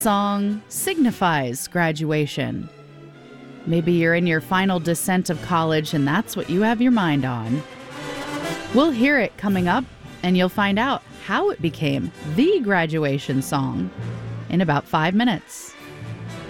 Song signifies graduation. Maybe you're in your final descent of college and that's what you have your mind on. We'll hear it coming up, and you'll find out how it became the graduation song in about 5 minutes.